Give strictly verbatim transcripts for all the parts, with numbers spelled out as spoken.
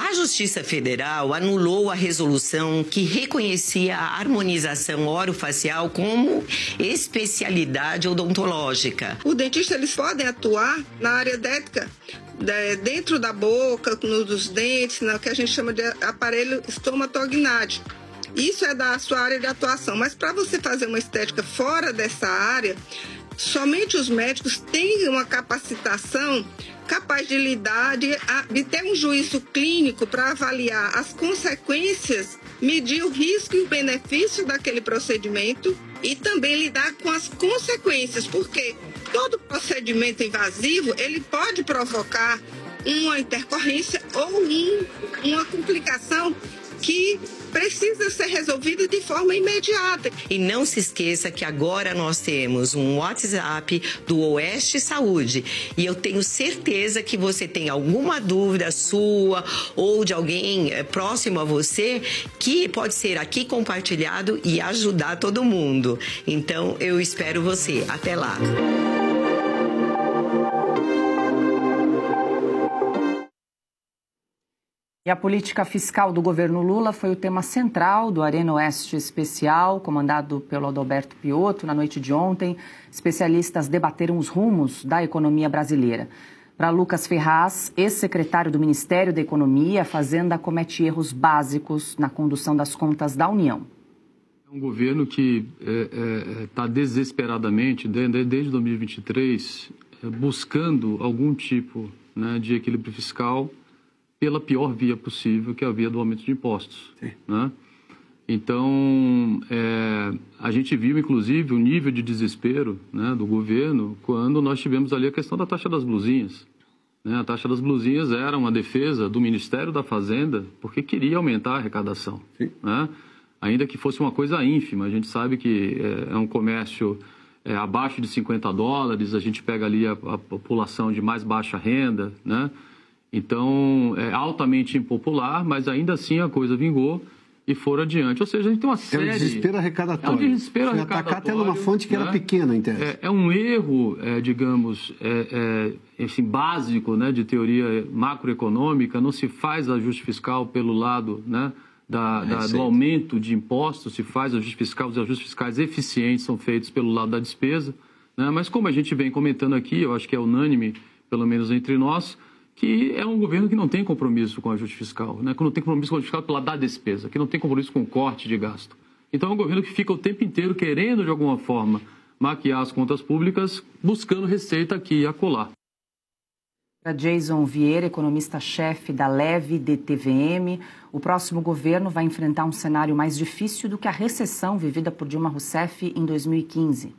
A Justiça Federal anulou a resolução que reconhecia a harmonização orofacial como especialidade odontológica. O dentista, eles podem atuar na área estética, dentro da boca, nos dentes, no que a gente chama de aparelho estomatognático. Isso é da sua área de atuação, mas para você fazer uma estética fora dessa área, somente os médicos têm uma capacitação capaz de lidar, de, de ter um juízo clínico para avaliar as consequências, medir o risco e o benefício daquele procedimento e também lidar com as consequências, porque todo procedimento invasivo, ele pode provocar uma intercorrência ou um, uma complicação que precisa ser resolvida de forma imediata. E não se esqueça que agora nós temos um WhatsApp do Oeste Saúde e eu tenho certeza que você tem alguma dúvida sua ou de alguém próximo a você que pode ser aqui compartilhado e ajudar todo mundo. Então eu espero você. Até lá. E a política fiscal do governo Lula foi o tema central do Arena Oeste Especial, comandado pelo Adalberto Piotto. Na noite de ontem, especialistas debateram os rumos da economia brasileira. Para Lucas Ferraz, ex-secretário do Ministério da Economia, a Fazenda comete erros básicos na condução das contas da União. É um governo que está é, é, tá desesperadamente, desde, desde dois mil e vinte e três, é, buscando algum tipo, né, de equilíbrio fiscal pela pior via possível, que é a via do aumento de impostos. Né? Então, é, a gente viu, inclusive, o nível de desespero, né, do governo quando nós tivemos ali a questão da taxa das blusinhas. Né? A taxa das blusinhas era uma defesa do Ministério da Fazenda porque queria aumentar a arrecadação. Né? Ainda que fosse uma coisa ínfima. A gente sabe que é, é um comércio é, abaixo de cinquenta dólares, a gente pega ali a, a população de mais baixa renda, né? Então, é altamente impopular, mas ainda assim a coisa vingou e foram adiante. Ou seja, a gente tem uma série... É um desespero arrecadatório. É um desespero Foi arrecadatório. atacar até numa fonte que, né, era pequena, em tese. É, é um erro, é, digamos, é, é, assim, básico, né, de teoria macroeconômica. Não se faz ajuste fiscal pelo lado, né, da, da, do aumento de impostos, se faz ajuste fiscal, os ajustes fiscais eficientes são feitos pelo lado da despesa. Né? Mas como a gente vem comentando aqui, eu acho que é unânime, pelo menos entre nós, que é um governo que não tem compromisso com o ajuste fiscal, né? Que não tem compromisso com o ajuste fiscal pelo lado da despesa, que não tem compromisso com o corte de gasto. Então é um governo que fica o tempo inteiro querendo, de alguma forma, maquiar as contas públicas, buscando receita aqui e acolá. Para Jason Vieira, economista-chefe da Leve D T V M, o próximo governo vai enfrentar um cenário mais difícil do que a recessão vivida por Dilma Rousseff em dois mil e quinze.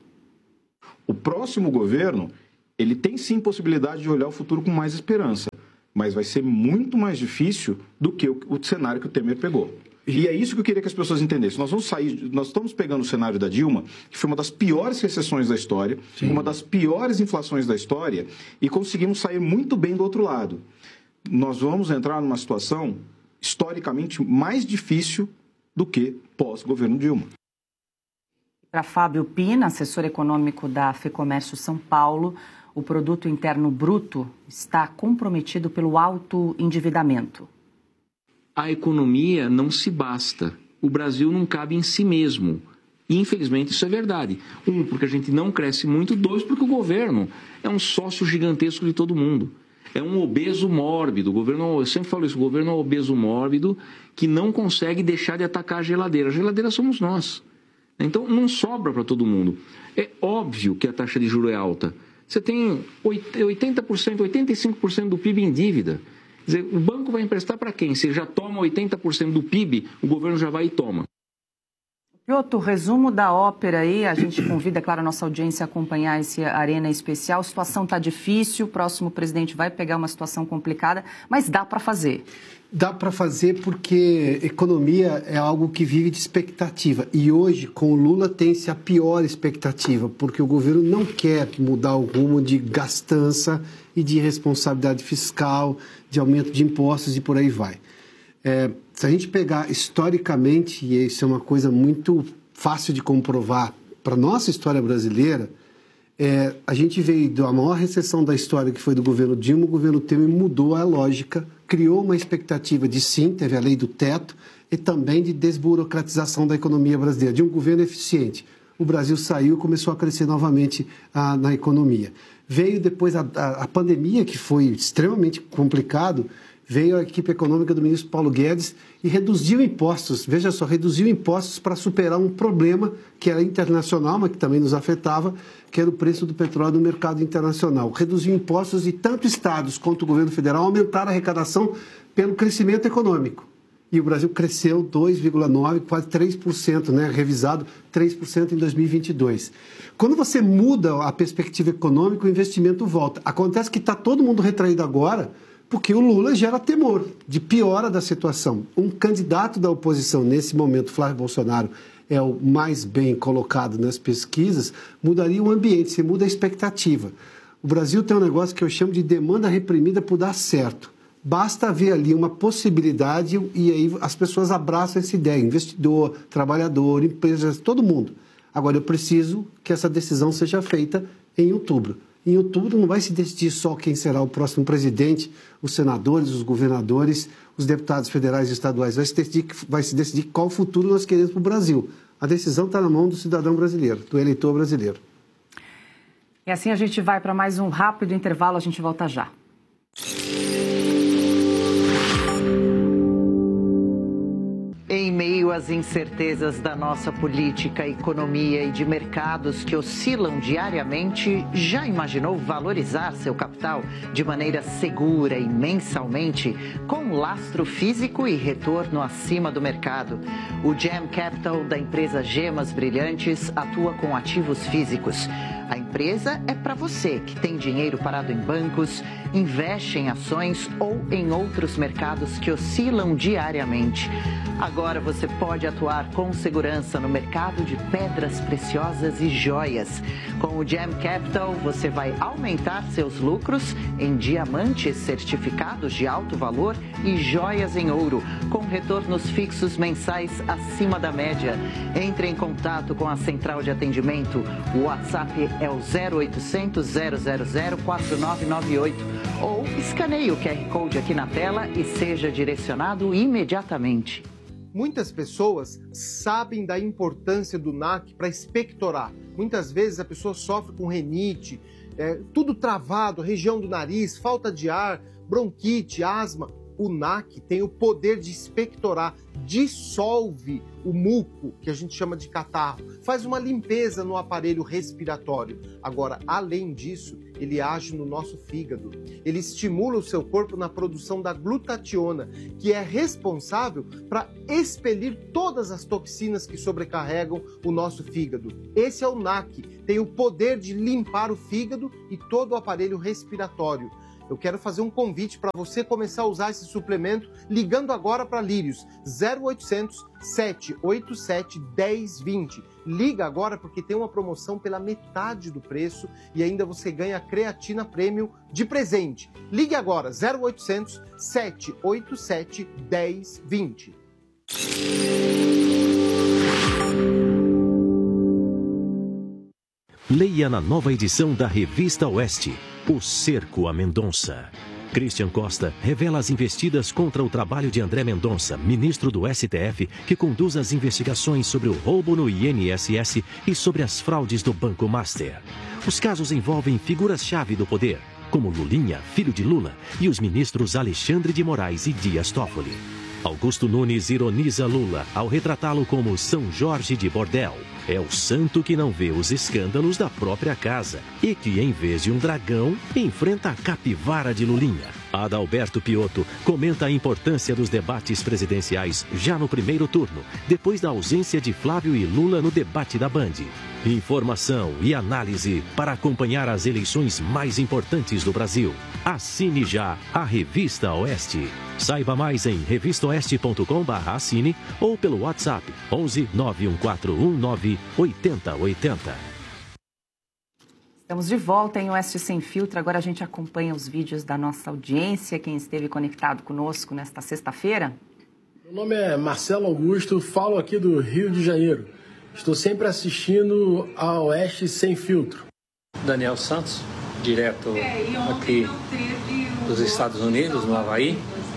O próximo governo, ele tem sim possibilidade de olhar o futuro com mais esperança, mas vai ser muito mais difícil do que o, o cenário que o Temer pegou. E é isso que eu queria que as pessoas entendessem. Nós vamos sair, nós estamos pegando o cenário da Dilma, que foi uma das piores recessões da história, sim, uma das piores inflações da história, e conseguimos sair muito bem do outro lado. Nós vamos entrar numa situação historicamente mais difícil do que pós-governo Dilma. Para Fábio Pina, assessor econômico da FEComércio São Paulo, o produto interno bruto está comprometido pelo alto endividamento. A economia não se basta. O Brasil não cabe em si mesmo. E, infelizmente, isso é verdade. Um, porque a gente não cresce muito. Dois, porque o governo é um sócio gigantesco de todo mundo. É um obeso mórbido. O governo, eu sempre falo isso, o governo é um obeso mórbido que não consegue deixar de atacar a geladeira. A geladeira somos nós. Então, não sobra para todo mundo. É óbvio que a taxa de juros é alta. Você tem oitenta por cento, oitenta e cinco por cento do P I B em dívida. Quer dizer, o banco vai emprestar para quem? Se já toma oitenta por cento do P I B, o governo já vai e toma. Piotto, resumo da ópera aí, a gente convida, claro, a nossa audiência a acompanhar esse Arena Especial. A situação está difícil, o próximo presidente vai pegar uma situação complicada, mas dá para fazer. Dá para fazer porque economia é algo que vive de expectativa. E hoje, com o Lula, tem-se a pior expectativa, porque o governo não quer mudar o rumo de gastança e de responsabilidade fiscal, de aumento de impostos e por aí vai. É, se a gente pegar historicamente, e isso é uma coisa muito fácil de comprovar para a nossa história brasileira, é, a gente veio da maior recessão da história, que foi do governo Dilma, o governo Temer mudou a lógica, criou uma expectativa de sim, teve a lei do teto, e também de desburocratização da economia brasileira, de um governo eficiente. O Brasil saiu e começou a crescer novamente ah, na economia. Veio depois a, a, a pandemia, que foi extremamente complicado, veio a equipe econômica do ministro Paulo Guedes e reduziu impostos, veja só, reduziu impostos para superar um problema que era internacional, mas que também nos afetava, que era o preço do petróleo no mercado internacional. Reduziu impostos e tanto estados quanto o governo federal aumentaram a arrecadação pelo crescimento econômico. E o Brasil cresceu dois vírgula nove por cento, quase três por cento, né? Revisado três por cento em dois mil e vinte e dois. Quando você muda a perspectiva econômica, o investimento volta. Acontece que está todo mundo retraído agora, porque o Lula gera temor de piora da situação. Um candidato da oposição, nesse momento, Flávio Bolsonaro, é o mais bem colocado nas pesquisas, mudaria o ambiente, você muda a expectativa. O Brasil tem um negócio que eu chamo de demanda reprimida por dar certo. Basta haver ali uma possibilidade e aí as pessoas abraçam essa ideia, investidor, trabalhador, empresas, todo mundo. Agora, eu preciso que essa decisão seja feita em outubro. Em outubro não vai se decidir só quem será o próximo presidente, os senadores, os governadores, os deputados federais e estaduais. Vai se decidir, vai se decidir qual futuro nós queremos para o Brasil. A decisão está na mão do cidadão brasileiro, do eleitor brasileiro. E assim a gente vai para mais um rápido intervalo, a gente volta já. Em meio às incertezas da nossa política, economia e de mercados que oscilam diariamente, já imaginou valorizar seu capital de maneira segura e mensalmente, com lastro físico e retorno acima do mercado? O Gem Capital da empresa Gemas Brilhantes atua com ativos físicos. A empresa é para você que tem dinheiro parado em bancos, investe em ações ou em outros mercados que oscilam diariamente. Agora você pode atuar com segurança no mercado de pedras preciosas e joias. Com o Gem Capital, você vai aumentar seus lucros em diamantes certificados de alto valor e joias em ouro, com retornos fixos mensais acima da média. Entre em contato com a central de atendimento. O WhatsApp é o zero oitocentos, zero zero zero, quatro nove nove oito ou escaneie o Q R Code aqui na tela e seja direcionado imediatamente. Muitas pessoas sabem da importância do N A C para expectorar. Muitas vezes a pessoa sofre com rinite, é, tudo travado, região do nariz, falta de ar, bronquite, asma. O N A C tem o poder de expectorar, dissolve o muco, que a gente chama de catarro, faz uma limpeza no aparelho respiratório. Agora, além disso, ele age no nosso fígado. Ele estimula o seu corpo na produção da glutationa, que é responsável para expelir todas as toxinas que sobrecarregam o nosso fígado. Esse é o N A C, tem o poder de limpar o fígado e todo o aparelho respiratório. Eu quero fazer um convite para você começar a usar esse suplemento ligando agora para Lírios, zero oitocentos, sete oito sete, um zero dois zero. Liga agora porque tem uma promoção pela metade do preço e ainda você ganha creatina premium de presente. Ligue agora, zero oitocentos, sete oito sete, um zero dois zero. Leia na nova edição da Revista Oeste, O Cerco a Mendonça. Christian Costa revela as investidas contra o trabalho de André Mendonça, ministro do S T F, que conduz as investigações sobre o roubo no I N S S e sobre as fraudes do Banco Master. Os casos envolvem figuras-chave do poder, como Lulinha, filho de Lula, e os ministros Alexandre de Moraes e Dias Toffoli. Augusto Nunes ironiza Lula ao retratá-lo como São Jorge de Bordel. É o santo que não vê os escândalos da própria casa e que, em vez de um dragão, enfrenta a capivara de Lulinha. Adalberto Piotto comenta a importância dos debates presidenciais já no primeiro turno, depois da ausência de Flávio e Lula no debate da Band. Informação e análise para acompanhar as eleições mais importantes do Brasil. Assine já a Revista Oeste. Saiba mais em revista oeste ponto com barra assine ou pelo WhatsApp onze, nove um quatro um nove, oito zero oito zero. Estamos de volta em Oeste Sem Filtro. Agora a gente acompanha os vídeos da nossa audiência, quem esteve conectado conosco nesta sexta-feira. Meu nome é Marcelo Augusto, falo aqui do Rio de Janeiro. Estou sempre assistindo a Oeste Sem Filtro. Daniel Santos, direto aqui dos Estados Unidos, no Havaí.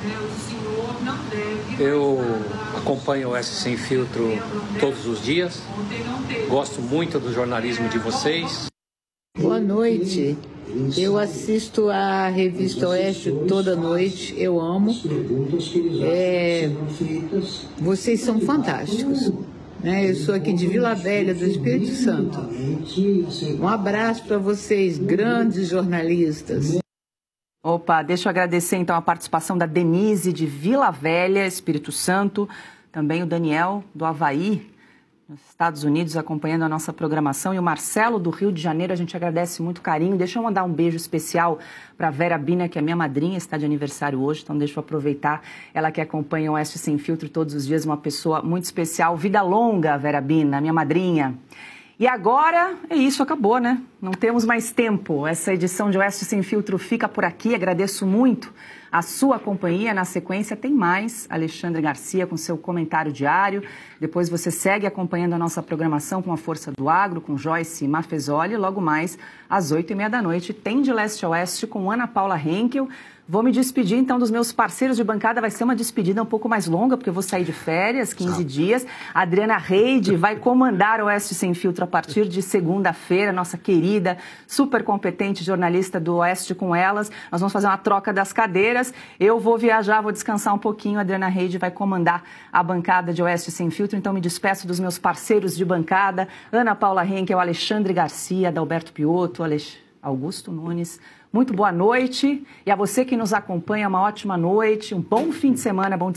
Eu acompanho o Oeste Sem Filtro todos os dias. Gosto muito do jornalismo de vocês. Boa noite. Eu assisto a revista Oeste toda noite. Eu amo. É... Vocês são fantásticos. Né? Eu sou aqui de Vila Velha, do Espírito Santo. Um abraço para vocês, grandes jornalistas. Opa, deixa eu agradecer então a participação da Denise de Vila Velha, Espírito Santo, também o Daniel do Havaí, nos Estados Unidos, acompanhando a nossa programação, e o Marcelo do Rio de Janeiro. A gente agradece muito o carinho. Deixa eu mandar um beijo especial para a Vera Bina, que é minha madrinha, está de aniversário hoje, então deixa eu aproveitar. Ela que acompanha o Oeste Sem Filtro todos os dias, uma pessoa muito especial. Vida longa, Vera Bina, minha madrinha. E agora, é isso, acabou, né? Não temos mais tempo. Essa edição de Oeste Sem Filtro fica por aqui. Agradeço muito a sua companhia. Na sequência tem mais Alexandre Garcia com seu comentário diário. Depois você segue acompanhando a nossa programação com a Força do Agro, com Joyce Mafezoli. Logo mais, às oito e meia da noite, tem De Leste a Oeste com Ana Paula Henkel. Vou me despedir, então, dos meus parceiros de bancada. Vai ser uma despedida um pouco mais longa, porque eu vou sair de férias, quinze dias. A Adriana Reide vai comandar o Oeste Sem Filtro a partir de segunda-feira. Nossa querida, super competente jornalista do Oeste com Elas. Nós vamos fazer uma troca das cadeiras. Eu vou viajar, vou descansar um pouquinho. A Adriana Reide vai comandar a bancada de Oeste Sem Filtro. Então, me despeço dos meus parceiros de bancada. Ana Paula Henkel, Alexandre Garcia, Adalberto Piotto, Alex... Augusto Nunes. Muito boa noite. E a você que nos acompanha, uma ótima noite, um bom fim de semana, bom